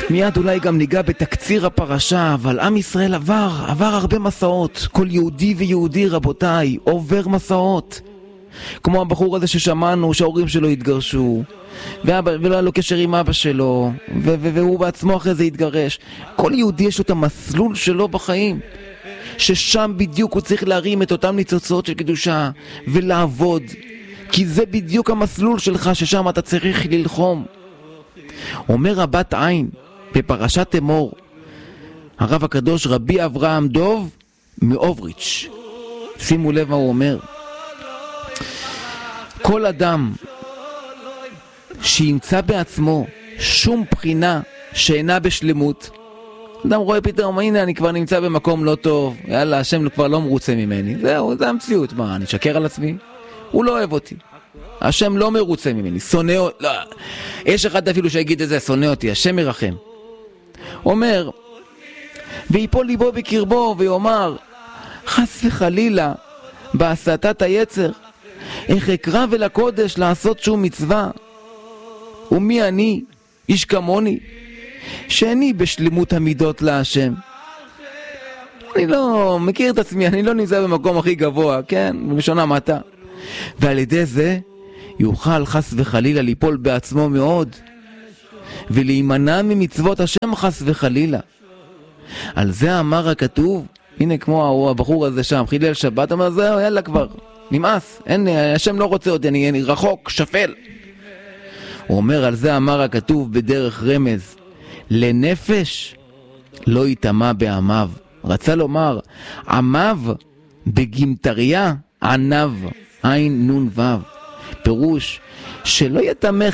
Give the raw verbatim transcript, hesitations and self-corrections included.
מיד אולי גם ניגע בתקציר הפרשה, אבל עם ישראל עבר, עבר הרבה מסעות. כל יהודי ויהודי, רבותיי, עובר מסעות. כמו הבחור הזה ששמענו שההורים שלו התגרשו, ואבא, ולא היה לו קשר עם אבא שלו, ו- ו- והוא בעצמו אחרי זה התגרש. כל יהודי יש לו את המסלול שלו בחיים, ששם בדיוק הוא צריך להרים את אותם ניצוצות של קדושה ולעבוד, כי זה בדיוק המסלול שלך ששם אתה צריך ללחום. אומר רבת עין בפרשת אמור, הרב הקדוש רבי אברהם דוב מאובריץ', שימו לב מה הוא אומר. כל אדם שימצא בעצמו שום בחינה שאינה בשלמות, אדם רואה פתאום, הנה אני כבר נמצא במקום לא טוב, יאללה, השם כבר לא מרוצה ממני, זהו, זה המציאות, מה, אני שקר על עצמי? הוא לא אוהב אותי, השם לא מרוצה ממני, שונא אותי, לא, יש אחד אפילו שיגיד את זה, שונא אותי, השם ירחם. אומר, ויפול ליבו בקרבו ויאמר, חס וחלילה בהסתת היצר, איך אקרב אל הקודש לעשות שום מצווה, ומי אני, איש כמוני, שאני בשלמות המידות להשם. אני לא מכיר את עצמי, אני לא נמצא במקום הכי גבוה, כן, בלשון המעטה. ועל ידי זה יוכל חס וחלילה ליפול בעצמו מאוד, ולהימנע ממצוות השם חס וחלילה. על זה אמר הכתוב, הנה כמו הבחור הזה שם, חילל שבת, אומר זהו, יאללה כבר, נמאס, אין, השם לא רוצה אותי, אני, אני רחוק, שפל. הוא אומר, על זה אמר הכתוב בדרך רמז, לנפש לא יתאמה בעמיו. רצה לומר, עמיו בגימטריה עניו, עין נון וו. פירוש שלא יתאמה